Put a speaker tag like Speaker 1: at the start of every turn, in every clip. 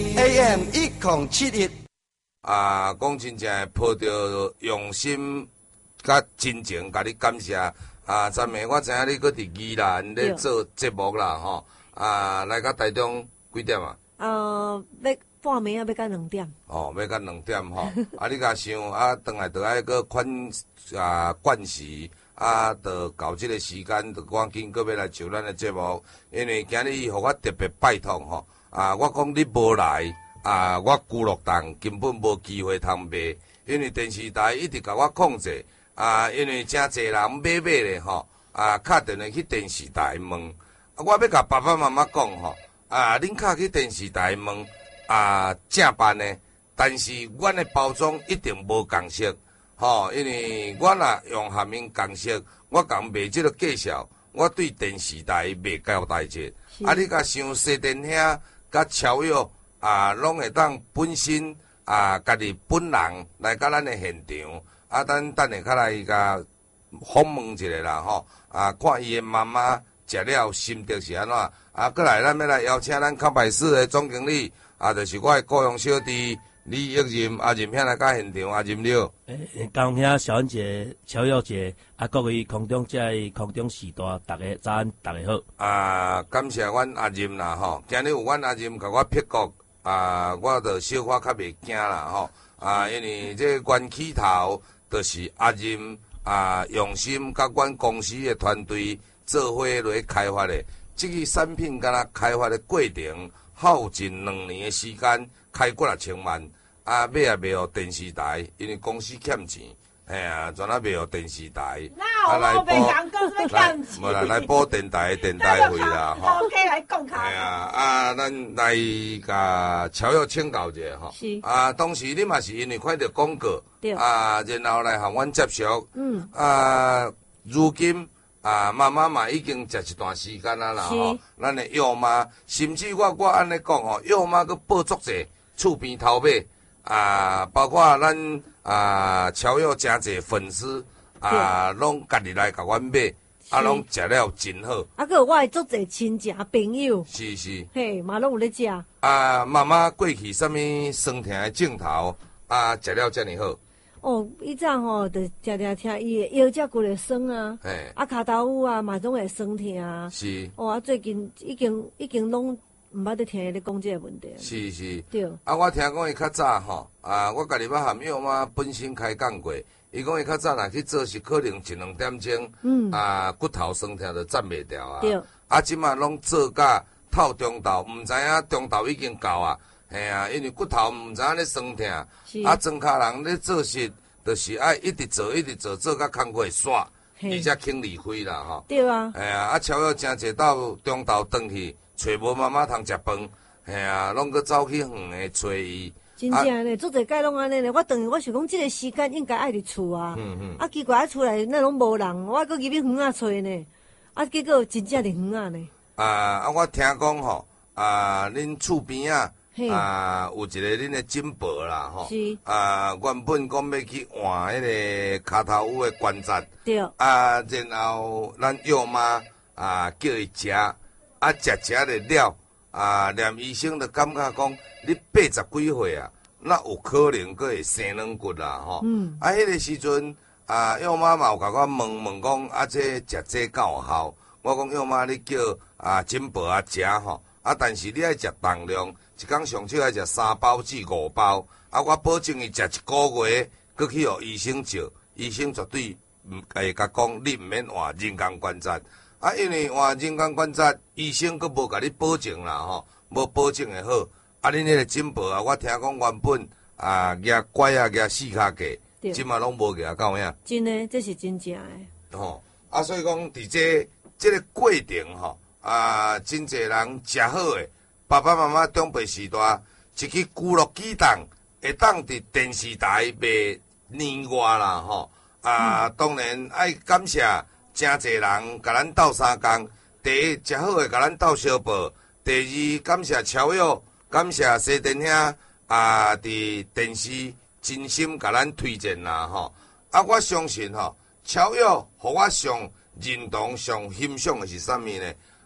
Speaker 1: AM 1071。
Speaker 2: 讲真正抱着用心甲真情，甲你感谢。昨暝我知影你搁伫宜兰咧做节目啦，吼。来到台中几点啊？
Speaker 3: 要半暝要到2点。
Speaker 2: 哦，要到2点吼。你甲想转来就爱搁款惯时。就到这个时间，就赶紧搁要来上咱的节目，因为今日互我特别拜托吼，我讲你无来，我孤乐档根本无机会通卖，因为电视台一直甲我控制，因为真侪人买咧吼，敲电话去电视台问，我要甲爸爸妈妈讲吼，恁敲去电视台问，正办呢，但是阮的包装一定无共色。吼，因为我若用下面共识，我共卖即个介绍，我对电视台未交代者。你甲想西电兄甲超越拢会当本身家己本人来到咱的现场，等下较来甲访问一下啦吼，看伊的妈妈食了心得是安怎，过来咱要来邀请咱康百事的总经理，就是我的雇佣小弟。李玉任任兄来到现场，任了。
Speaker 4: 高雄兄、小恩姐、乔耀姐，各位空中空中时代，大家早安，大家好。
Speaker 2: 感谢阮任啦吼，今日有阮任甲我撇国，我就小可较袂惊啦吼。因为这元起头就是任用心甲阮公司的团队做伙来开发的，这个产品敢若开发的过程耗尽2年的时间。开过6000万，买也卖互电视台，因为公司欠钱，全卖互电视台，来补，无啦，来补电台费啦，吼。
Speaker 3: OK， 来讲
Speaker 2: 下。咱来甲乔耀请教者吼。
Speaker 3: 是。
Speaker 2: 当时你嘛是因为看到广告，
Speaker 3: 对。
Speaker 2: 然后来向阮接触。如今妈妈嘛已经食一段时间啦吼，咱的药妈，甚至我安尼讲吼，药妈佮报足者。厝边头尾包括咱超有真侪粉丝拢家己来甲阮买，拢食了真好。
Speaker 3: 还有我的足侪亲戚朋友，
Speaker 2: 是，
Speaker 3: 嘿，嘛拢有咧食。
Speaker 2: 妈妈过去什么酸痛的镜头食了遮尔好。
Speaker 3: 哦，以前吼，就常常听伊的腰脊骨会酸啊，骹头有嘛总会酸痛啊。
Speaker 2: 是。
Speaker 3: 最近已经拢。毋捌得听伊咧讲即个问题。
Speaker 2: 是。
Speaker 3: 对。
Speaker 2: 我听讲伊较早吼，我家己捌含药妈本身开讲过，伊讲伊较早若去做是可能1-2点钟，骨头酸痛就站袂掉啊。
Speaker 3: 对。
Speaker 2: 即马拢做甲透中昼，毋知影中昼已经到啊，因为骨头毋知影咧酸痛，庄脚人咧做事，就是爱一直做，做甲工课煞，伊才肯离开啦吼。
Speaker 3: 对啊。
Speaker 2: 超要真济到中昼转去。找无妈妈通食饭，拢搁走去远的找伊。
Speaker 3: 真正咧，做侪届拢安尼咧。我等于我想讲，即个时间应该爱伫厝啊。奇怪出来那拢无人，我搁入去远啊找呢。结果真正伫远啊呢。
Speaker 2: 我听讲吼，恁厝边有一个恁的金箔啦吼。
Speaker 3: 是。
Speaker 2: 原本讲要去换迄个骹头有的关节。
Speaker 3: 对。
Speaker 2: 然后咱药妈叫伊食。食了，连医生就感觉讲，你80几岁那有可能佫会生软骨啦吼。迄个时阵，药妈嘛有甲我问讲，这食这敢有效？我讲药妈，你叫金箔食吼，但是你爱食重量，一工上少爱食3包至5包。我保证伊食1个月，佫去互医生照，医生绝对会甲讲，你毋免换人工关节。因为换人工关节，医生佫无甲你保证啦吼，无保证会好。恁迄个金箔我听讲原本举拐举4骹价，即马拢无举到影。
Speaker 3: 真诶，这是真正诶。
Speaker 2: 吼，所以讲伫这个过程吼，真侪人食好诶，爸爸妈妈长辈时代，一支孤乐鸡蛋会当伫电视台卖年外啦吼。当然爱感谢。真侪人甲咱斗相共，第一食好诶，甲咱斗相报；第二感谢超友，感谢西电兄伫电视真心甲咱推荐啦吼。我相信吼，超友互我上认同、上欣赏诶是啥物呢？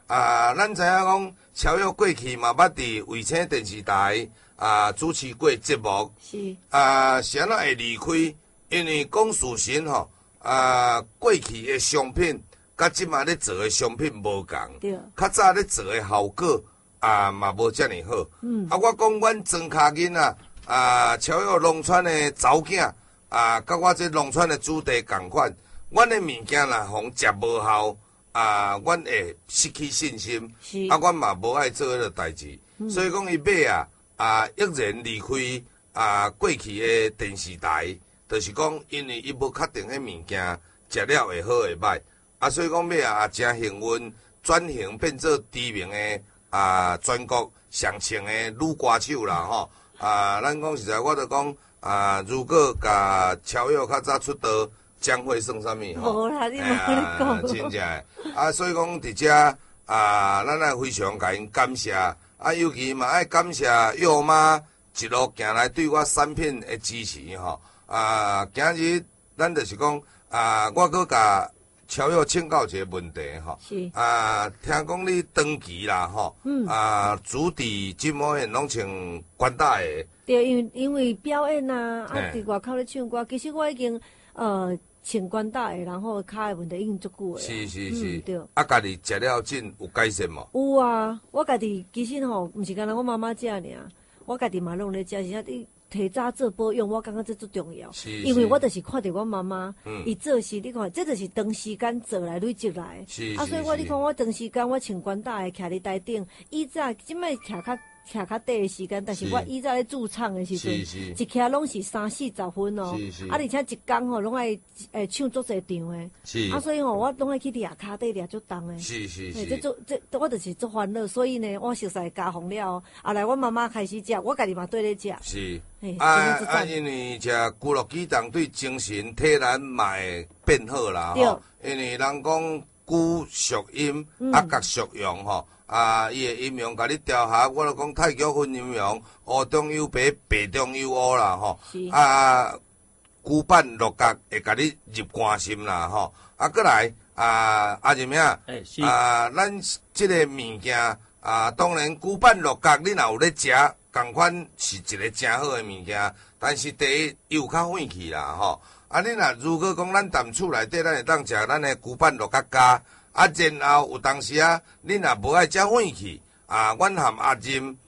Speaker 2: 咱知影讲超越过去嘛，捌伫卫星电视台主持过节目，
Speaker 3: 是
Speaker 2: 是安怎会离开？因为讲事实吼，过去的商品，甲即马咧做的商品无共，
Speaker 3: 对，
Speaker 2: 较早咧做的效果嘛无遮尔好。我讲阮庄脚囡仔超越农村的查某囝甲我这农村的子弟共款，阮的物件若互食无效。阮会失去信心，阮嘛无爱做迄个代志，所以讲伊尾毅然离开过去的电视台，就是讲因为伊无确定迄物件食了会好会歹，所以讲尾真幸运转型变做知名的全国上唱的女歌手啦吼，咱讲实在，我著讲如果甲超越较早出道。将会算啥物吼？
Speaker 3: 无啦，你无咧讲。
Speaker 2: 真正诶，所以讲伫遮咱也非常甲因感谢尤其嘛爱感谢幼妈一路行来对我产品的支持吼。今日咱就是讲我搁甲超越请教一个问题吼。
Speaker 3: 是。
Speaker 2: 听讲你长期啦吼。主持节目现拢穿管大的。
Speaker 3: 对，因为表演伫外口咧唱歌，其实我已经穿管带的，然后骹的问题已经足久
Speaker 2: 诶。是。
Speaker 3: 对。
Speaker 2: 家己食了真有改善无？
Speaker 3: 有啊，我家己其实吼，毋是干那我妈妈食尔，我家己嘛拢咧食，是啊，你提早做保养，我感觉这最重要。因为我就是看着我妈妈，伊做事，你看，这就是长时间做来累积来。所以我你看我长时间我穿管带的，徛伫台顶，以早即摆徛较短的时间，但是我以早咧驻唱的时阵，一徛拢是30-40分哦，而且一工吼拢爱唱足侪场的，所以吼我拢爱去掠骹底掠足重的，这我就是足烦恼，所以呢，我熟悉加红了，来我妈妈开始食，我家己嘛对咧食。
Speaker 2: 是，因为食咕噜鸡蛋对精神体能嘛会变好啦吼，因为人讲菇属阴，甲属阳吼。伊的阴阳甲你调下，我就讲太极分阴阳，黑中有白，白中有黑啦吼。骨板落角会甲你入肝心啦吼。过来阿仁兄，咱即个物件当然骨板落角你若有咧食，共款是一个真好的物件，但是第一伊有较晦气啦吼。你若如果讲咱踮厝内底，咱会当食咱的骨板落角加。然后有当时你若无爱遮晦气，阮含阿仁